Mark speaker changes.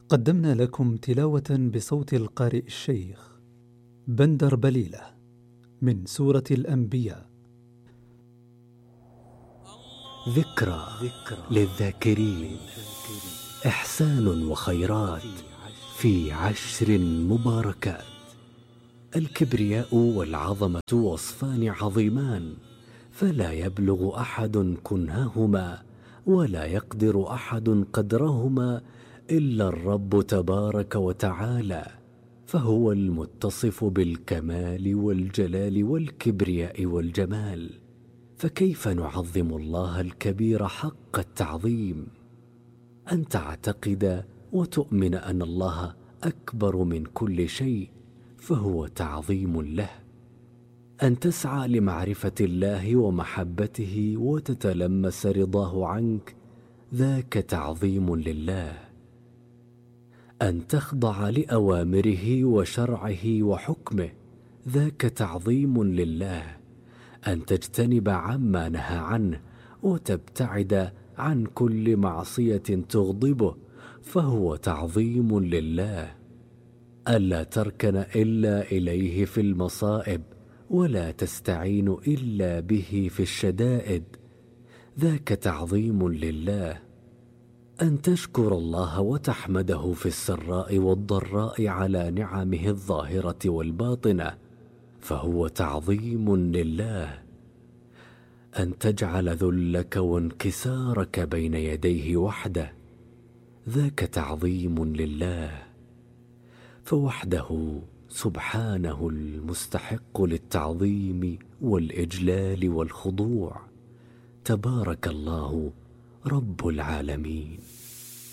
Speaker 1: قدمنا لكم تلاوة بصوت القارئ الشيخ بندر بليلة من سورة الأنبياء.
Speaker 2: ذكرى للذاكرين، إحسان وخيرات في 10 مباركات. الكبرياء والعظمة وصفان عظيمان، فلا يبلغ أحد كنههما ولا يقدر أحد قدرهما إلا الرب تبارك وتعالى، فهو المتصف بالكمال والجلال والكبرياء والجمال. فكيف نعظم الله الكبير حق التعظيم؟ أن تعتقد وتؤمن أن الله أكبر من كل شيء، فهو تعظيم له. أن تسعى لمعرفة الله ومحبته وتتلمس رضاه عنك، ذاك تعظيم لله. أن تخضع لأوامره وشرعه وحكمه، ذاك تعظيم لله. أن تجتنب عما نهى عنه وتبتعد عن كل معصية تغضبه، فهو تعظيم لله. ألا تركن إلا إليه في المصائب ولا تستعين إلا به في الشدائد، ذاك تعظيم لله. أن تشكر الله وتحمده في السراء والضراء على نعمه الظاهرة والباطنة، فهو تعظيم لله. أن تجعل ذلك وانكسارك بين يديه وحده، ذاك تعظيم لله. فوحده سبحانه المستحق للتعظيم والإجلال والخضوع، تبارك الله رب العالمين.